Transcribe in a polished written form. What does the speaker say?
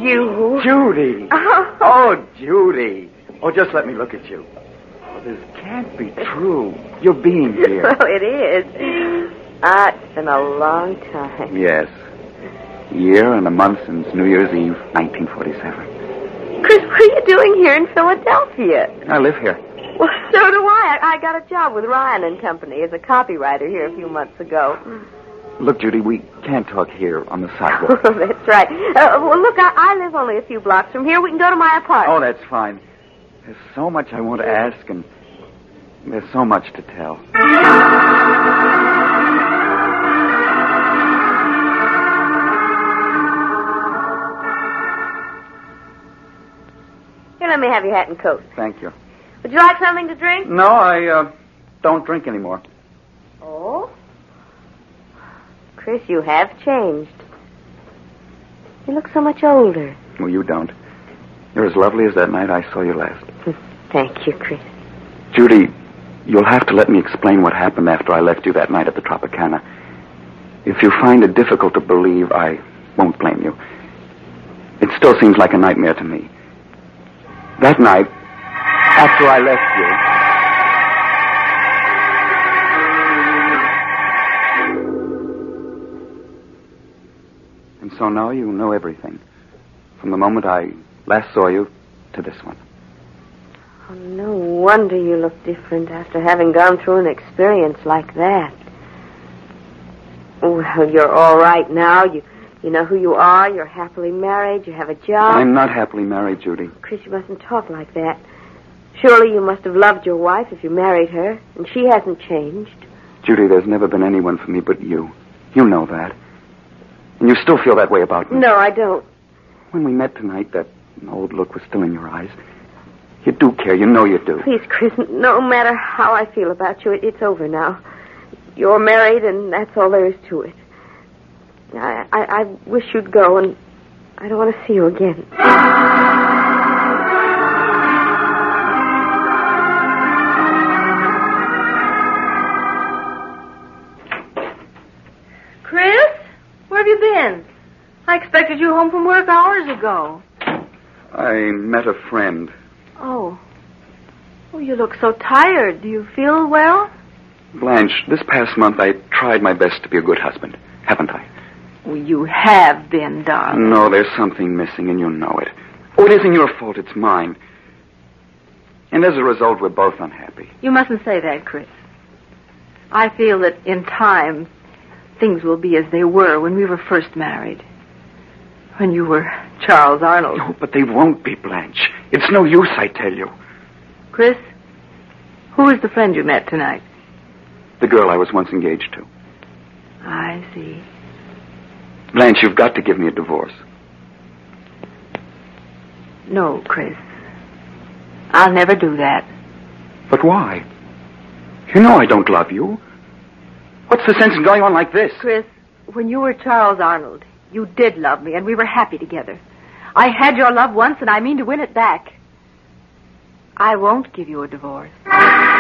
you. Judy. Oh, Judy. Oh, just let me look at you. Oh, this can't be true. You're being here. Well, it is. It's been a long time. Yes. A year and a month since New Year's Eve, 1947. Chris, what are you doing here in Philadelphia? I live here. Well, so do I. I got a job with Ryan and Company as a copywriter here a few months ago. Look, Judy, we can't talk here on the sidewalk. That's right. Well, look, I live only a few blocks from here. We can go to my apartment. Oh, that's fine. There's so much I want to ask, and there's so much to tell. Here, let me have your hat and coat. Thank you. Would you like something to drink? No, I don't drink anymore. Oh? Chris, you have changed. You look so much older. Well, you don't. You're as lovely as that night I saw you last. Thank you, Chris. Judy, you'll have to let me explain what happened after I left you that night at the Tropicana. If you find it difficult to believe, I won't blame you. It still seems like a nightmare to me. That night, after I left you... And so now you know everything. From the moment I last saw you to this one. Oh, no wonder you look different after having gone through an experience like that. Well, you're all right now. You know who you are. You're happily married. You have a job. I'm not happily married, Judy. Chris, you mustn't talk like that. Surely you must have loved your wife if you married her, and she hasn't changed. Judy, there's never been anyone for me but you. You know that. And you still feel that way about me. No, I don't. When we met tonight, that old look was still in your eyes. You do care. You know you do. Please, Chris, no matter how I feel about you, it's over now. You're married, and that's all there is to it. I wish you'd go, and I don't want to see you again. Chris? Where have you been? I expected you home from work hours ago. I met a friend. Oh. Oh, you look so tired. Do you feel well? Blanche, this past month I tried my best to be a good husband, haven't I? Well, you have been, darling. No, there's something missing, and you know it. Oh, it isn't your fault, it's mine. And as a result, we're both unhappy. You mustn't say that, Chris. I feel that in time, things will be as they were when we were first married. When you were Charles Arnold. No, but they won't be, Blanche. It's no use, I tell you. Chris, who is the friend you met tonight? The girl I was once engaged to. I see. Blanche, you've got to give me a divorce. No, Chris. I'll never do that. But why? You know I don't love you. What's the sense in going on like this? Chris, when you were Charles Arnold, you did love me, and we were happy together. I had your love once, and I mean to win it back. I won't give you a divorce.